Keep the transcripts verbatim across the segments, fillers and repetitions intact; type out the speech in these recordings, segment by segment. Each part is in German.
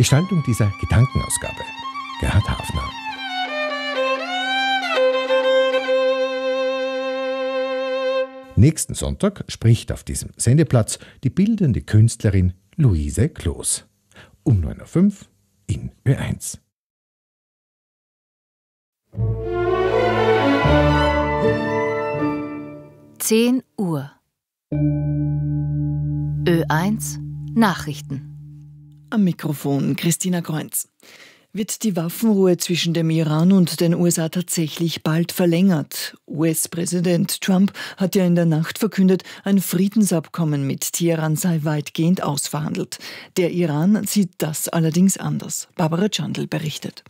Gestaltung dieser Gedankenausgabe Gerhard Hafner. Nächsten Sonntag spricht auf diesem Sendeplatz die bildende Künstlerin Luise Kloos. Um neun Uhr fünf in Ö eins. zehn Uhr. Ö eins Nachrichten. Am Mikrofon Christina Kreuz. Wird die Waffenruhe zwischen dem Iran und den U S A tatsächlich bald verlängert? U S-Präsident Trump hat ja in der Nacht verkündet, ein Friedensabkommen mit Teheran sei weitgehend ausverhandelt. Der Iran sieht das allerdings anders. Barbara Chandl berichtet.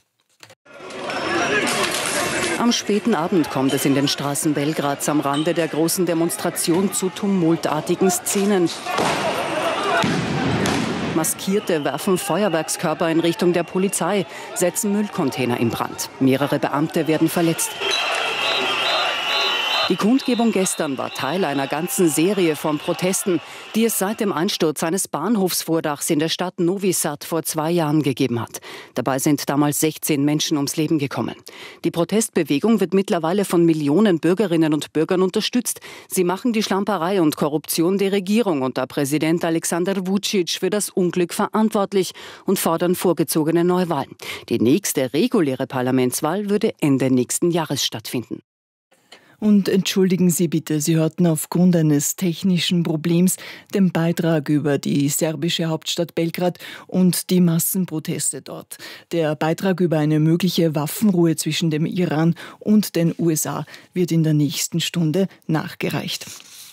Am späten Abend kommt es in den Straßen Belgrads am Rande der großen Demonstration zu tumultartigen Szenen. Maskierte werfen Feuerwerkskörper in Richtung der Polizei, setzen Müllcontainer in Brand. Mehrere Beamte werden verletzt. Die Kundgebung gestern war Teil einer ganzen Serie von Protesten, die es seit dem Einsturz eines Bahnhofsvordachs in der Stadt Novi Sad vor zwei Jahren gegeben hat. Dabei sind damals sechzehn Menschen ums Leben gekommen. Die Protestbewegung wird mittlerweile von Millionen Bürgerinnen und Bürgern unterstützt. Sie machen die Schlamperei und Korruption der Regierung unter Präsident Alexander Vucic für das Unglück verantwortlich und fordern vorgezogene Neuwahlen. Die nächste reguläre Parlamentswahl würde Ende nächsten Jahres stattfinden. Und entschuldigen Sie bitte, Sie hörten aufgrund eines technischen Problems den Beitrag über die serbische Hauptstadt Belgrad und die Massenproteste dort. Der Beitrag über eine mögliche Waffenruhe zwischen dem Iran und den U S A wird in der nächsten Stunde nachgereicht.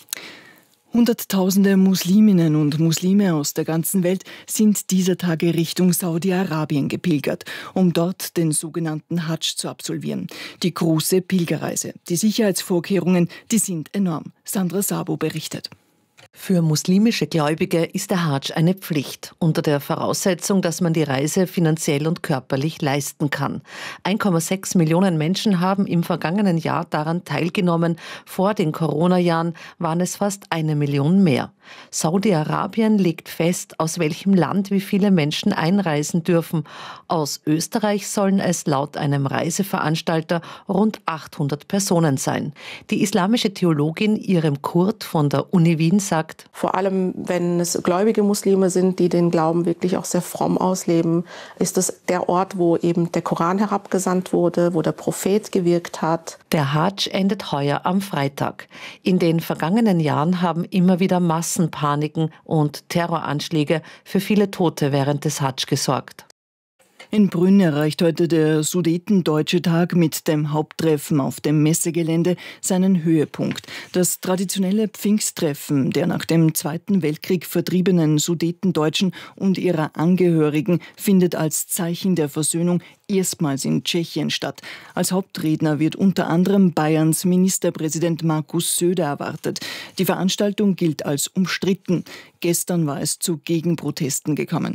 Hunderttausende Musliminnen und Muslime aus der ganzen Welt sind dieser Tage Richtung Saudi-Arabien gepilgert, um dort den sogenannten Hadsch zu absolvieren. Die große Pilgerreise. Die Sicherheitsvorkehrungen, die sind enorm. Sandra Sabo berichtet. Für muslimische Gläubige ist der Hadsch eine Pflicht, unter der Voraussetzung, dass man die Reise finanziell und körperlich leisten kann. eins Komma sechs Millionen Menschen haben im vergangenen Jahr daran teilgenommen. Vor den Corona-Jahren waren es fast eine Million mehr. Saudi-Arabien legt fest, aus welchem Land wie viele Menschen einreisen dürfen. Aus Österreich sollen es laut einem Reiseveranstalter rund achthundert Personen sein. Die islamische Theologin Irem Kurt von der Uni Wien sagt: Vor allem, wenn es gläubige Muslime sind, die den Glauben wirklich auch sehr fromm ausleben, ist es der Ort, wo eben der Koran herabgesandt wurde, wo der Prophet gewirkt hat. Der Hadsch endet heuer am Freitag. In den vergangenen Jahren haben immer wieder Massenpaniken und Terroranschläge für viele Tote während des Hadsch gesorgt. In Brünn erreicht heute der Sudetendeutsche Tag mit dem Haupttreffen auf dem Messegelände seinen Höhepunkt. Das traditionelle Pfingsttreffen der nach dem Zweiten Weltkrieg vertriebenen Sudetendeutschen und ihrer Angehörigen findet als Zeichen der Versöhnung erstmals in Tschechien statt. Als Hauptredner wird unter anderem Bayerns Ministerpräsident Markus Söder erwartet. Die Veranstaltung gilt als umstritten. Gestern war es zu Gegenprotesten gekommen.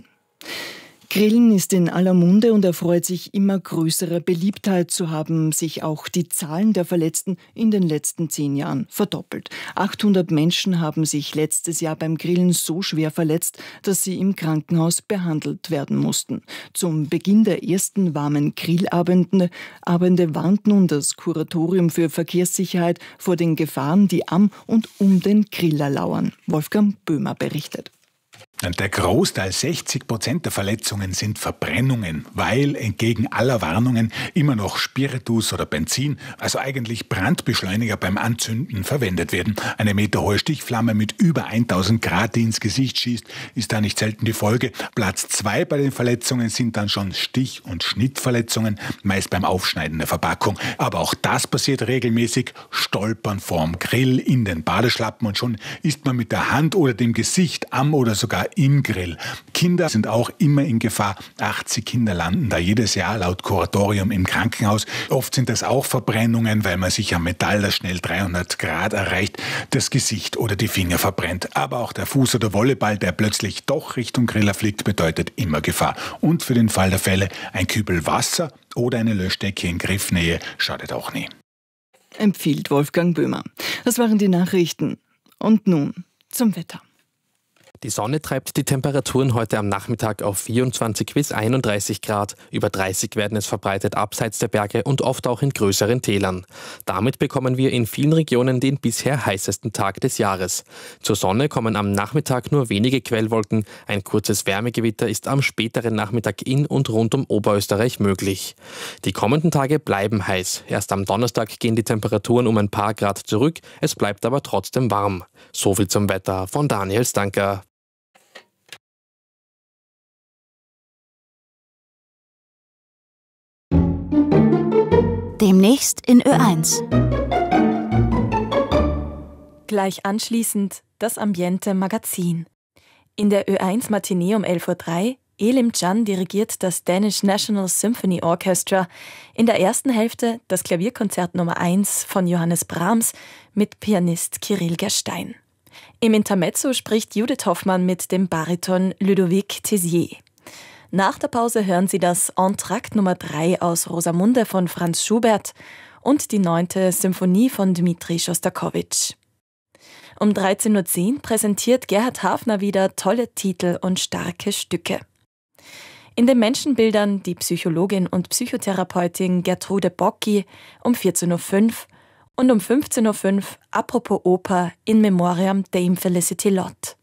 Grillen ist in aller Munde und erfreut sich immer größerer Beliebtheit. So haben sich auch die Zahlen der Verletzten in den letzten zehn Jahren verdoppelt. achthundert Menschen haben sich letztes Jahr beim Grillen so schwer verletzt, dass sie im Krankenhaus behandelt werden mussten. Zum Beginn der ersten warmen Grillabende Abende warnt nun das Kuratorium für Verkehrssicherheit vor den Gefahren, die am und um den Griller lauern. Wolfgang Böhmer berichtet. Der Großteil, sechzig Prozent der Verletzungen, sind Verbrennungen, weil entgegen aller Warnungen immer noch Spiritus oder Benzin, also eigentlich Brandbeschleuniger beim Anzünden, verwendet werden. Eine meterhohe Stichflamme mit über tausend Grad, die ins Gesicht schießt, ist da nicht selten die Folge. Platz zwei bei den Verletzungen sind dann schon Stich- und Schnittverletzungen, meist beim Aufschneiden der Verpackung. Aber auch das passiert regelmäßig. Stolpern vorm Grill, in den Badeschlappen und schon ist man mit der Hand oder dem Gesicht am oder sogar im Grill. Kinder sind auch immer in Gefahr. achtzig Kinder landen da jedes Jahr laut Kuratorium im Krankenhaus. Oft sind das auch Verbrennungen, weil man sich am Metall, das schnell dreihundert Grad erreicht, das Gesicht oder die Finger verbrennt. Aber auch der Fuß oder Volleyball, der plötzlich doch Richtung Griller fliegt, bedeutet immer Gefahr. Und für den Fall der Fälle ein Kübel Wasser oder eine Löschdecke in Griffnähe schadet auch nie. Empfiehlt Wolfgang Böhmer. Das waren die Nachrichten. Und nun zum Wetter. Die Sonne treibt die Temperaturen heute am Nachmittag auf vierundzwanzig bis einunddreißig Grad. Über dreißig werden es verbreitet abseits der Berge und oft auch in größeren Tälern. Damit bekommen wir in vielen Regionen den bisher heißesten Tag des Jahres. Zur Sonne kommen am Nachmittag nur wenige Quellwolken. Ein kurzes Wärmegewitter ist am späteren Nachmittag in und rund um Oberösterreich möglich. Die kommenden Tage bleiben heiß. Erst am Donnerstag gehen die Temperaturen um ein paar Grad zurück. Es bleibt aber trotzdem warm. Soviel zum Wetter von Daniel Stanker. Demnächst in Ö eins. Gleich anschließend das Ambiente-Magazin. In der Ö eins Matinee um elf Uhr drei Elim Can dirigiert das Danish National Symphony Orchestra. In der ersten Hälfte das Klavierkonzert Nummer eins von Johannes Brahms mit Pianist Kirill Gerstein. Im Intermezzo spricht Judith Hoffmann mit dem Bariton Ludovic Tessier. Nach der Pause hören Sie das Entr'acte Nummer drei aus Rosamunde von Franz Schubert und die neunte Symphonie von Dmitri Schostakowitsch. Um dreizehn Uhr zehn präsentiert Gerhard Hafner wieder tolle Titel und starke Stücke. In den Menschenbildern die Psychologin und Psychotherapeutin Gertrude Bocki um vierzehn Uhr fünf und um fünfzehn Uhr fünf Apropos Oper in Memoriam Dame Felicity Lott.